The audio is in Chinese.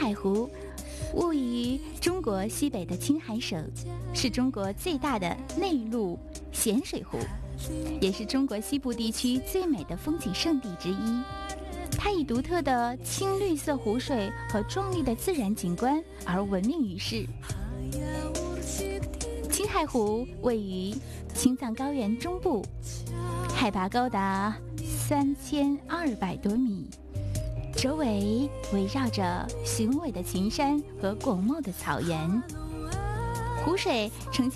海湖位于中国西北的青海省，是中国最大的内陆咸水湖，也是中国西部地区最美的风景胜地之一。它以独特的青绿色湖水和壮丽的自然景观而闻名于世。青海湖位于青藏高原中部，海拔高达3200多米，周围围绕着雄伟的群山和广袤的草原，湖水呈现